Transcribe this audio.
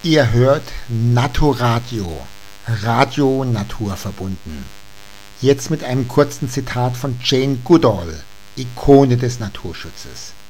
Ihr hört Naturadio, Radio naturverbunden. Jetzt mit einem kurzen Zitat von Jane Goodall, Ikone des Naturschutzes.